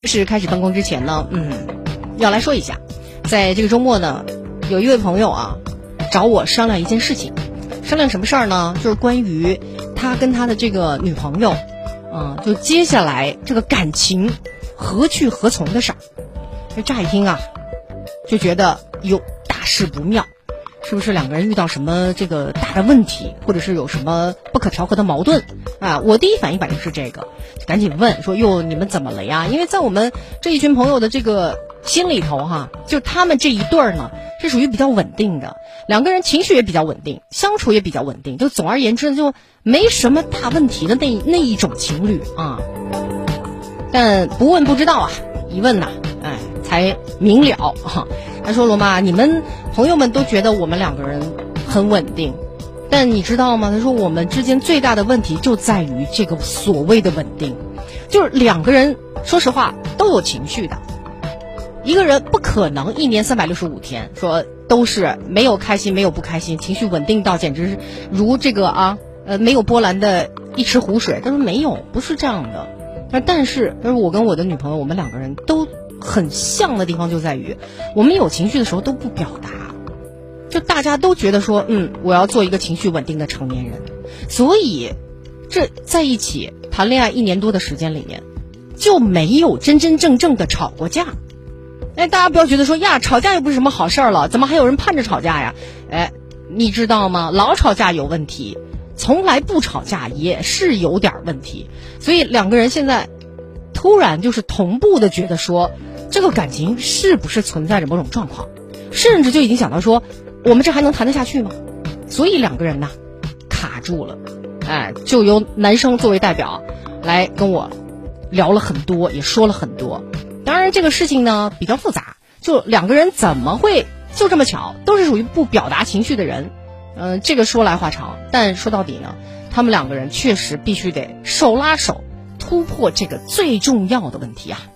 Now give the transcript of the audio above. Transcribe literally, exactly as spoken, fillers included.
是开始办公之前呢，嗯，要来说一下，在这个周末呢，有一位朋友啊找我商量一件事情，商量什么事儿呢？就是关于他跟他的这个女朋友，嗯、呃，就接下来这个感情何去何从的事儿。就乍一听啊，就觉得有大事不妙。是不是两个人遇到什么这个大的问题，或者是有什么不可调和的矛盾啊？我第一反应反正是这个，赶紧问说哟，你们怎么了呀？因为在我们这一群朋友的这个心里头哈，就他们这一对儿呢是属于比较稳定的，两个人情绪也比较稳定，相处也比较稳定，就总而言之就没什么大问题的那那一种情侣啊。但不问不知道啊，一问呐，哎，才明了哈。他说罗妈，你们朋友们都觉得我们两个人很稳定，但你知道吗？他说我们之间最大的问题就在于这个所谓的稳定，就是两个人说实话都有情绪的，一个人不可能一年三百六十五天说都是没有开心没有不开心，情绪稳定到简直是如这个啊呃没有波澜的一池湖水。他说没有，不是这样的。但是他说我跟我的女朋友，我们两个人都很像的地方就在于，我们有情绪的时候都不表达，就大家都觉得说，嗯，我要做一个情绪稳定的成年人，所以这在一起谈恋爱一年多的时间里面，就没有真真正正的吵过架。哎，大家不要觉得说呀，吵架又不是什么好事儿了，怎么还有人盼着吵架呀？哎，你知道吗？老吵架有问题，从来不吵架也是有点问题。所以两个人现在突然就是同步的觉得说，这个感情是不是存在着某种状况，甚至就已经想到说，我们这还能谈得下去吗？所以两个人呢卡住了，哎，就由男生作为代表来跟我聊了很多，也说了很多。当然这个事情呢比较复杂，就两个人怎么会就这么巧都是属于不表达情绪的人，嗯、呃，这个说来话长，但说到底呢，他们两个人确实必须得手拉手突破这个最重要的问题啊。